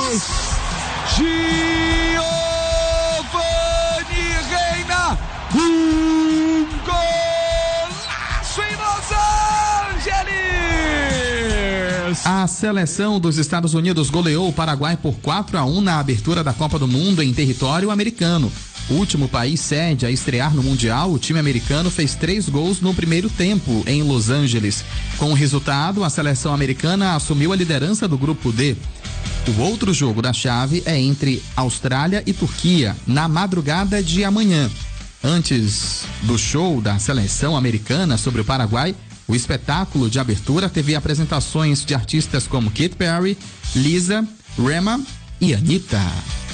Giovani Reina, golaço em Los Angeles! A seleção dos Estados Unidos goleou o Paraguai por 4-1 na abertura da Copa do Mundo em território americano. O último país sede a estrear no Mundial, o time americano fez 3 gols no primeiro tempo em Los Angeles. Com o resultado, a seleção americana assumiu a liderança do grupo D. O outro jogo da chave é entre Austrália e Turquia, na madrugada de amanhã. Antes do show da seleção americana sobre o Paraguai, o espetáculo de abertura teve apresentações de artistas como Katy Perry, Lisa, Rema e Anitta.